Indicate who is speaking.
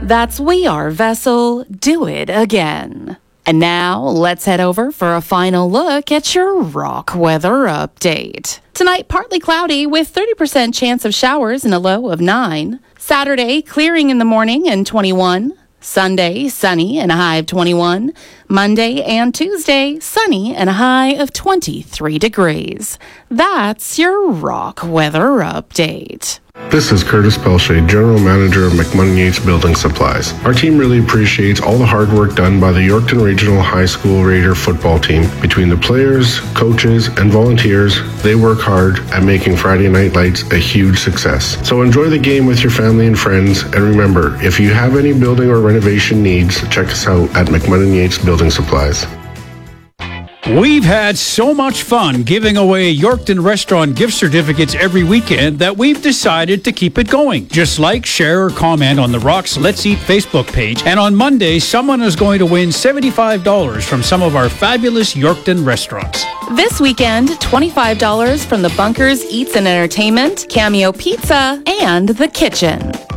Speaker 1: That's We Are Vessel, Do It Again. And now, let's head over for a final look at your rock weather update. Tonight, partly cloudy with 30% chance of showers and a low of 9. Saturday, clearing in the morning and 21. Sunday, sunny and a high of 21. Monday and Tuesday, sunny and a high of 23 degrees. That's your rock weather update.
Speaker 2: This is Curtis Pelche, General Manager of McMunn Yates Building Supplies. Our team really appreciates all the hard work done by the Yorkton Regional High School Raider football team. Between the players, coaches, and volunteers, they work hard at making Friday Night Lights a huge success. So enjoy the game with your family and friends, and remember, if you have any building or renovation needs, check us out at McMunn Yates Building Supplies.
Speaker 3: We've had so much fun giving away Yorkton Restaurant gift certificates every weekend that we've decided to keep it going. Just like, share, or comment on the Rocks Let's Eat Facebook page. And on Monday, someone is going to win $75 from some of our fabulous Yorkton restaurants.
Speaker 1: This weekend, $25 from the Bunkers Eats and Entertainment, Cameo Pizza, and The Kitchen.